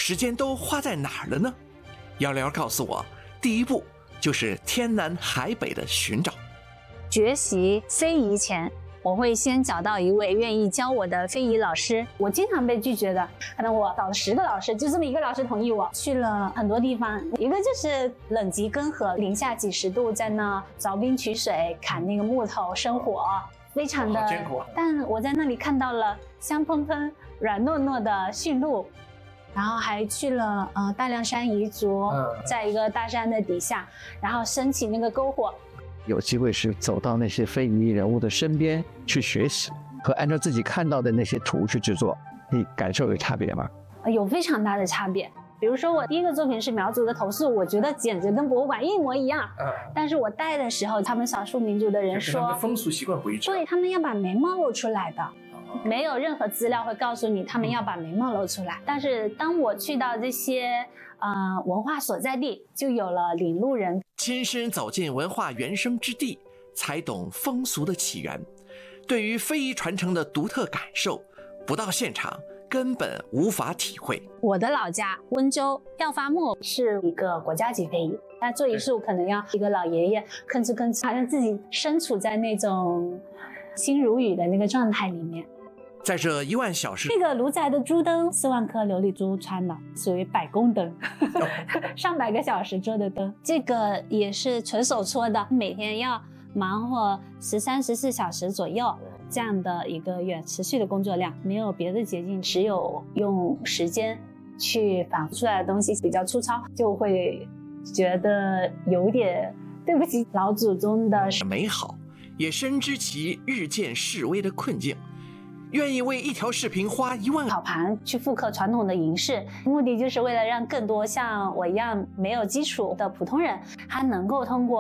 时间都花在哪儿了呢？瑶瑶告诉我，第一步就是天南海北的寻找。 学习非遗前，我会先找到一位愿意教我的非遗老师。我经常被拒绝的，可能我找了10个老师，就这么一个老师同意我。去了很多地方，一个就是冷极根河，零下几10度，在那凿冰取水，砍那个木头生火，非常的艰苦。 但我在那里看到了香喷喷、软糯糯的驯鹿。然后还去了大凉山彝族，在一个大山的底下，然后升起那个篝火。 有机会是走到那些非遗人物的身边去学习，和按照自己看到的那些图去制作，你感受有差别吗？ 有非常大的差别。比如说我第一个作品是苗族的头饰，我觉得简直跟博物馆一模一样。但是我戴的时候，他们少数民族的人说， 他们的风俗习惯不一致。 对，他们要把眉毛露出来的。没有任何资料会告诉你他们要把眉毛露出来，但是当我去到这些文化所在地，就有了领路人， 亲身走进文化原生之地，才懂风俗的起源。对于非遗传承的独特感受，不到现场根本无法体会。 我的老家温州耀发木是一个国家级非遗，他做一束可能要一个老爷爷吭哧吭哧，好像自己身处在那种心如雨的那个状态里面。 在这1万小时， 那个卢宅的珠灯4万颗琉璃珠穿的，属于百工灯，上百个小时做的灯，这个也是纯手搓的，每天要忙活13、14小时左右，这样的一个月持续的工作量，没有别的捷径，只有用时间去反复出来的东西比较粗糙，就会觉得有点对不起老祖宗的美好，也深知其日渐式微的困境。愿意为一条视频花1万烤盘去复刻传统的银饰，目的就是为了让更多像我一样没有基础的普通人，他能够通过